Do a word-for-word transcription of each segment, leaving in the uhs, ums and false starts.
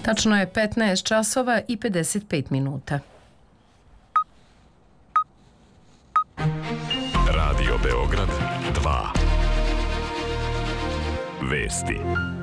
Tačno je petnaest časova i pedeset pet minuta. Radio Beograd dva. Vesti.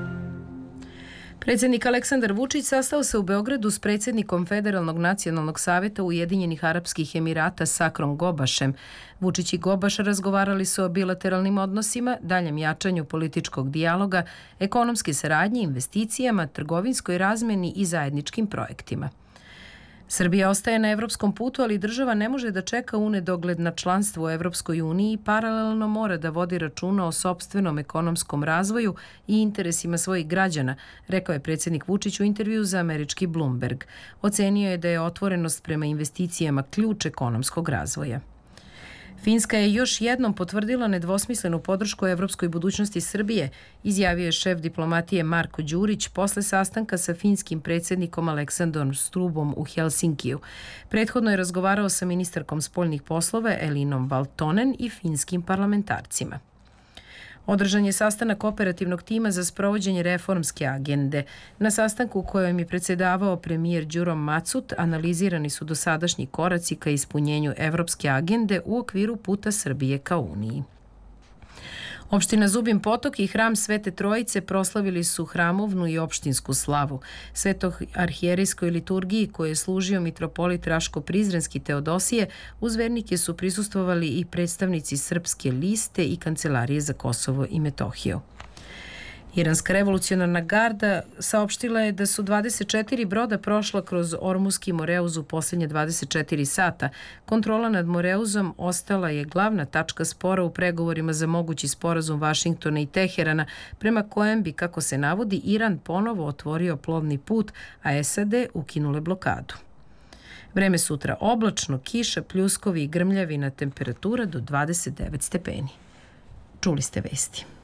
Predsjednik Aleksandar Vučić sastao se u Beogradu s predsjednikom Federalnog nacionalnog savjeta Ujedinjenih Arapskih Emirata Sakrom Gobašem. Vučić i Gobaš razgovarali su o bilateralnim odnosima, daljem jačanju političkog dijaloga, ekonomske saradnje, investicijama, trgovinskoj razmeni i zajedničkim projektima. Srbija ostaje na evropskom putu, ali država ne može da čeka u nedogled na članstvo u Evropskoj uniji i paralelno mora da vodi računa o sopstvenom ekonomskom razvoju i interesima svojih građana, rekao je predsjednik Vučić u intervju za američki Bloomberg. Ocenio je da je otvorenost prema investicijama ključ ekonomskog razvoja. Finska je još jednom potvrdila nedvosmislenu podršku evropskoj budućnosti Srbije, izjavio je šef diplomatije Marko Đurić posle sastanka sa finskim predsjednikom Aleksandrom Stubom u Helsinkiju. Prethodno je razgovarao sa ministarkom spoljnih poslova Elinom Valtonen i finskim parlamentarcima. Održan je sastanak operativnog tima za sprovođenje reformske agende. Na sastanku u kojem je predsjedavao premijer Đuro Macut analizirani su dosadašnji koraci ka ispunjenju evropske agende u okviru puta Srbije ka Uniji. Opština Zubin Potok i hram Svete Trojice proslavili su hramovnu i opštinsku slavu. Svetoarhijerijskoj liturgiji koju je služio mitropolit Raško-Prizrenski Teodosije, uz vernike su prisustvovali i predstavnici Srpske liste i Kancelarije za Kosovo i Metohiju. Iranska revolucionarna garda saopštila je da su dvadeset četiri broda prošla kroz Ormuski Moreuz u posljednje dvadeset četiri sata. Kontrola nad Moreuzom ostala je glavna tačka spora u pregovorima za mogući sporazum Vašingtona i Teherana, prema kojem bi, kako se navodi, Iran ponovo otvorio plovni put, a S A D ukinule blokadu. Vreme sutra oblačno, kiša, pljuskovi i grmljavina, temperatura do dvadeset devet stepeni. Čuli ste vesti.